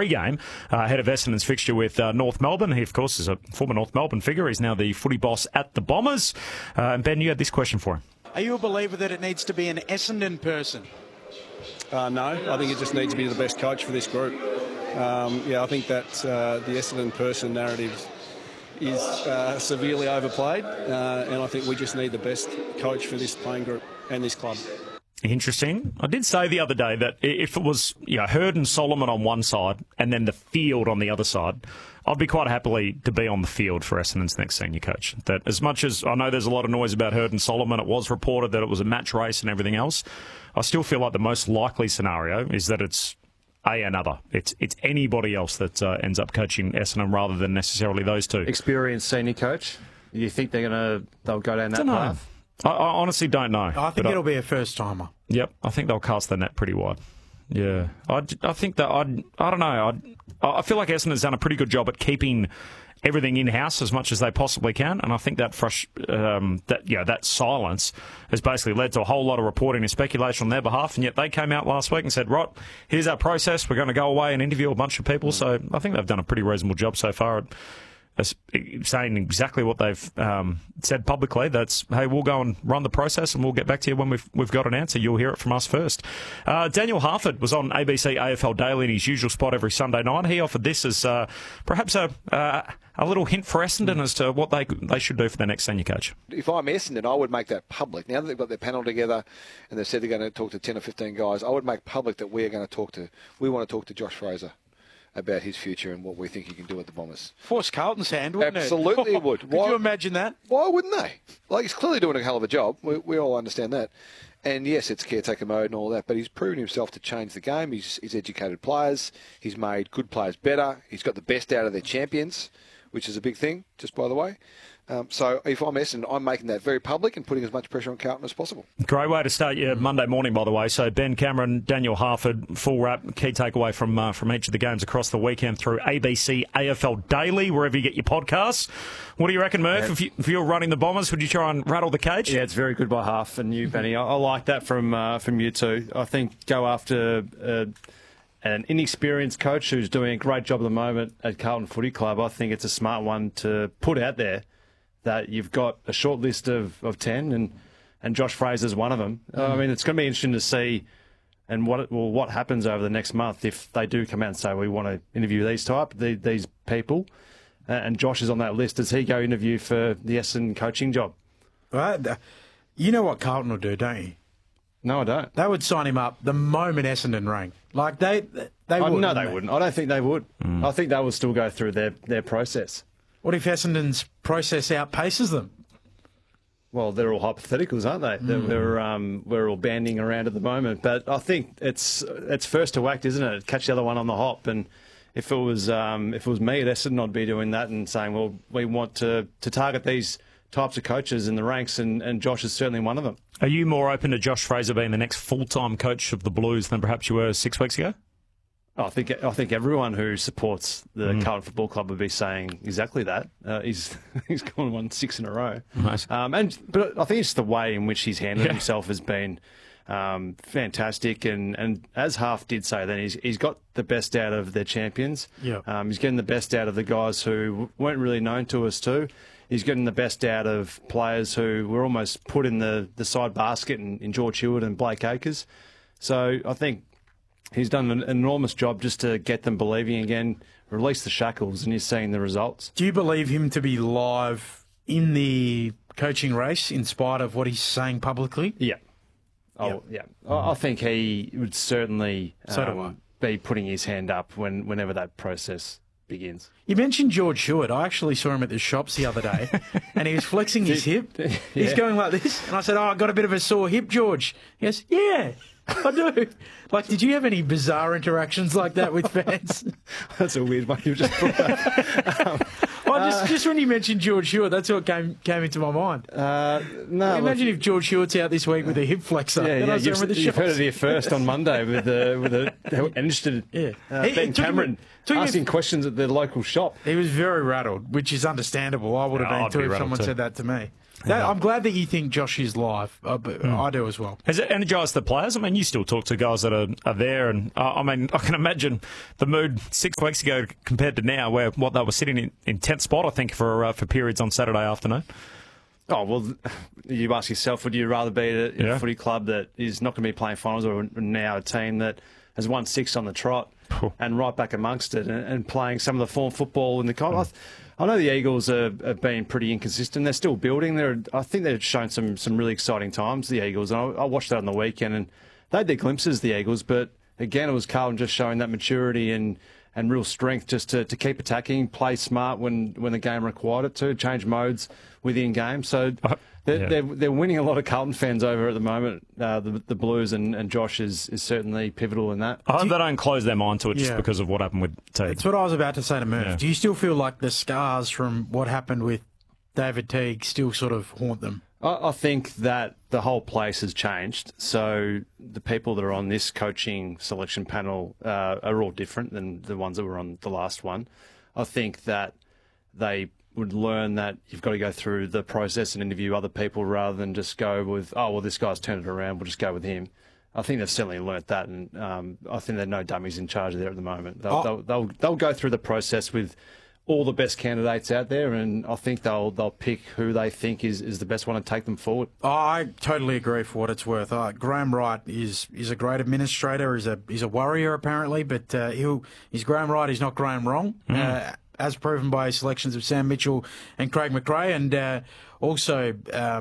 pre-game ahead of Essendon's fixture with North Melbourne. He, of course, is a former North Melbourne figure. He's now the footy boss at the Bombers. And Ben, you had this question for him. Are you a believer that it needs to be an Essendon person? No, I think it just needs to be the best coach for this group. I think that the Essendon person narrative is severely overplayed, and I think we just need the best coach for this playing group and this club. Interesting. I did say the other day that if it was Hurd and Solomon on one side and then the field on the other side, I'd be quite happily to be on the field for Essendon's next senior coach. That as much as I know there's a lot of noise about Hurd and Solomon, it was reported that it was a match race and everything else, I still feel like the most likely scenario is that it's another. It's anybody else that ends up coaching Essendon rather than necessarily those two. Experienced senior coach. You think they'll go down that path? I honestly don't know. I think it'll be a first-timer. Yep, I think they'll cast the net pretty wide. Yeah, I think that I don't know. I feel like Essendon's done a pretty good job at keeping everything in-house as much as they possibly can, and I think that that silence has basically led to a whole lot of reporting and speculation on their behalf, and yet they came out last week and said, right, here's our process, we're going to go away and interview a bunch of people, so I think they've done a pretty reasonable job so far at saying exactly what they've said publicly. That's, hey, we'll go and run the process and we'll get back to you when we've got an answer. You'll hear it from us first. Daniel Harford was on ABC AFL Daily in his usual spot every Sunday night. He offered this as perhaps a little hint for Essendon as to what they should do for their next senior coach. If I'm Essendon, I would make that public. Now that they've got their panel together and they've said they're going to talk to 10 or 15 guys, I would make public that we want to talk to Josh Fraser about his future and what we think he can do at the Bombers. Force Carlton's hand, wouldn't Absolutely it would. Could you imagine that? Why wouldn't they? Like, he's clearly doing a hell of a job. We all understand that. And yes, it's caretaker mode and all that, but he's proven himself to change the game. He's educated players. He's made good players better. He's got the best out of their champions, which is a big thing, just by the way. So if I'm Essendon, I'm making that very public and putting as much pressure on Carlton as possible. Great way to start your Monday morning, by the way. So Ben Cameron, Daniel Harford, full wrap, key takeaway from each of the games across the weekend through ABC AFL Daily, wherever you get your podcasts. What do you reckon, Murph? Yeah. If you're running the Bombers, would you try and rattle the cage? Yeah, it's very good by Harf and you, Benny. I like that from you two. I think go after an inexperienced coach who's doing a great job at the moment at Carlton Footy Club. I think it's a smart one to put out there, that you've got a short list of 10 and Josh Fraser's one of them. I mean, it's going to be interesting to see and what happens over the next month if they do come out and say, we want to interview these people, and Josh is on that list. Does he go interview for the Essendon coaching job? Right. You know what Carlton will do, don't you? No, I don't. They would sign him up the moment Essendon rang. Like, they would. No, they wouldn't. I don't think they would. I think they will still go through their process. What if Essendon's process outpaces them? Well, they're all hypotheticals, aren't they? We're all banding around at the moment, but I think it's first to act, isn't it? Catch the other one on the hop. And if it was me at Essendon, I'd be doing that and saying, well, we want to target these types of coaches in the ranks, and Josh is certainly one of them. Are you more open to Josh Fraser being the next full-time coach of the Blues than perhaps you were 6 weeks ago? I think everyone who supports the Carlton Football Club would be saying exactly that. He's gone 6 in a row. Nice. But I think it's the way in which he's handled himself has been fantastic. And as Harf did say, then he's got the best out of their champions. Yeah. He's getting the best out of the guys who weren't really known to us too. He's getting the best out of players who were almost put in the side basket in George Hewitt and Blake Acres. So I think he's done an enormous job just to get them believing again, release the shackles, and you're seeing the results. Do you believe him to be live in the coaching race in spite of what he's saying publicly? Yeah. I think he would certainly be putting his hand up whenever that process begins. You mentioned George Hewitt. I actually saw him at the shops the other day, and he was flexing his hip. He's going like this, and I said, I got a bit of a sore hip, George. He goes, yeah, I do. Like, did you have any bizarre interactions like that with fans? That's a weird one you just brought up. Just when you mentioned George Hewitt, that's what came into my mind. No, imagine if George Hewitt's out this week with a hip flexor. You've heard it here first on Monday with interested Ben Cameron asking questions at the local shop. He was very rattled, which is understandable. I would have been too if someone said that to me. I'm glad that you think Josh is live. But I do as well. Has it energised the players? I mean, you still talk to guys that are there, and I mean, I can imagine the mood 6 weeks ago compared to now, where what they were sitting in 10th spot, I think, for periods on Saturday afternoon. Oh, well, you ask yourself, would you rather be at a footy club that is not going to be playing finals, or now a team that has won 6 on the trot and right back amongst it and playing some of the form football in the I know the Eagles have been pretty inconsistent. They're still building. I think they've shown some really exciting times, the Eagles. And I watched that on the weekend, and they had their glimpses, the Eagles. But again, it was Carlton just showing that maturity and real strength just to keep attacking, play smart when the game required it to, change modes within game. So they're winning a lot of Carlton fans over at the moment. The Blues and Josh is certainly pivotal in that. I hope they don't close their mind to it just because of what happened with Teague. That's what I was about to say to Murph. Yeah. Do you still feel like the scars from what happened with David Teague still sort of haunt them? I think that the whole place has changed. So the people that are on this coaching selection panel are all different than the ones that were on the last one. I think that they would learn that you've got to go through the process and interview other people rather than just go with, oh, well, this guy's turned it around, we'll just go with him. I think they've certainly learnt that, and I think there are no dummies in charge there at the moment. They'll go through the process with all the best candidates out there, and I think they'll pick who they think is the best one to take them forward. I totally agree for what it's worth. Graham Wright is a great administrator. He's a warrior apparently, but he's Graham Wright. He's not Graham Wrong, as proven by his selections of Sam Mitchell and Craig McRae, and also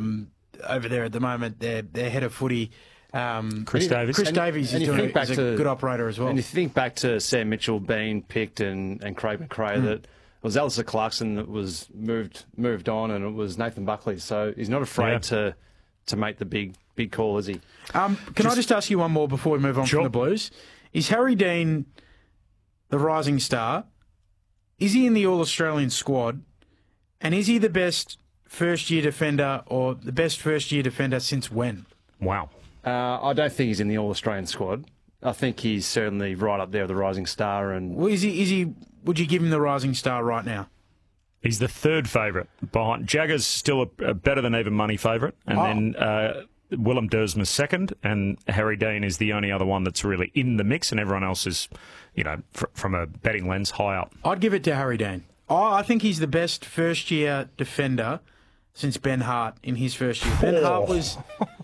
over there at the moment, their head of footy. Chris Davies. Chris Davies is a good operator as well. And you think back to Sam Mitchell being picked and Craig McRae, that it was Alistair Clarkson that was moved on, and it was Nathan Buckley. So he's not afraid to make the big call, is he? Can I just ask you one more before we move on from the Blues? Is Harry Dean the rising star? Is he in the All-Australian squad? And is he the best first-year defender, or the best first-year defender since when? Wow. I don't think he's in the All-Australian squad. I think he's certainly right up there with the rising star. And well, is he? Would you give him the rising star right now? He's the third favourite behind. Jagger's still a better than even money favourite, and then Willem Dersma's second, and Harry Dean is the only other one that's really in the mix, and everyone else is, from a betting lens, high up. I'd give it to Harry Dean. I think he's the best first-year defender since Ben Hart in his first year. Ben Hart was...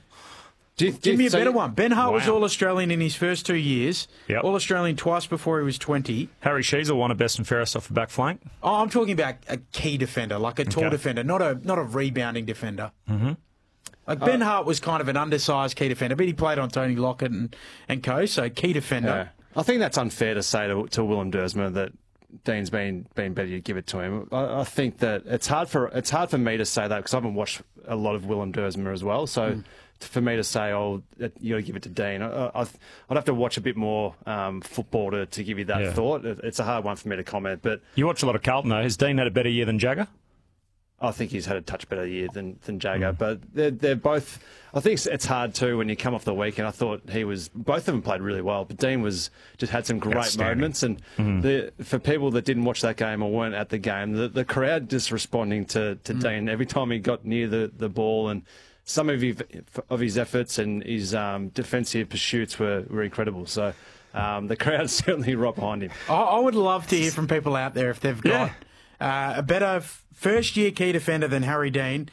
Give me a better one. Ben Hart was All-Australian in his first 2 years. Yep. All-Australian twice before he was 20. Harry Sheezel won a best and fairest off the back flank. Oh, I'm talking about a key defender, like a tall defender, not a rebounding defender. Mm-hmm. Like Ben Hart was kind of an undersized key defender, but he played on Tony Lockett and co, so key defender. I think that's unfair to say to Willem Dersma that Dean's been better, you give it to him. I think that it's hard for me to say that because I haven't watched a lot of Willem Dersma as well, so... For me to say, you got to give it to Dean, I'd have to watch a bit more football to give you that thought. It's a hard one for me to comment. But you watch a lot of Carlton, though. Has Dean had a better year than Jagger? I think he's had a touch better year than Jagger. But they're both... I think it's hard, too, when you come off the weekend. I thought both of them played really well. But Dean just had some great moments. And for people that didn't watch that game or weren't at the game, the crowd just responding to Dean every time he got near the ball, and some of his efforts and his defensive pursuits were incredible. So the crowd's certainly right behind him. I would love to hear from people out there if they've got a better first-year key defender than Harry Dean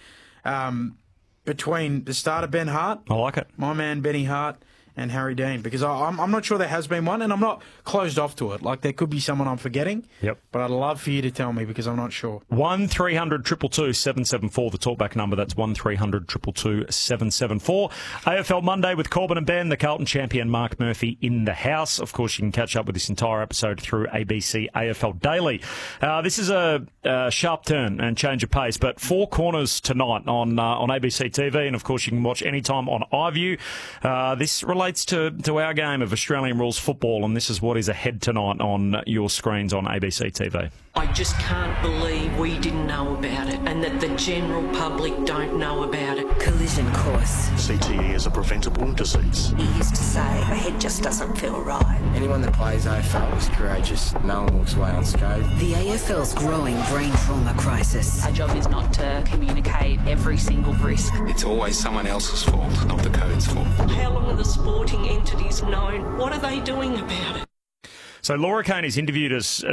between the starter Ben Hart, I like it, my man Benny Hart, and Harry Dean, because I'm not sure there has been one, and I'm not closed off to it. Like, there could be someone I'm forgetting. Yep. But I'd love for you to tell me, because I'm not sure. 1300 222 774, the talkback number. That's 1300 222 774. AFL Monday with Corbin and Ben, the Carlton champion Mark Murphy in the house. Of course, you can catch up with this entire episode through ABC AFL Daily. This is a sharp turn and change of pace, but Four Corners tonight on ABC TV, and of course you can watch anytime on iView. This relates relates to our game of Australian rules football, and this is what is ahead tonight on your screens on ABC TV. I just can't believe we didn't know about it and that the general public don't know about it. Collision course. CTE is a preventable disease. He used to say, my head just doesn't feel right. Anyone that plays AFL is courageous. No one walks away unscathed. The AFL's growing brain trauma crisis. Our job is not to communicate every single risk. It's always someone else's fault, not the code's fault. How long are the sporting entities known? What are they doing about it? So Laura Kane is interviewed as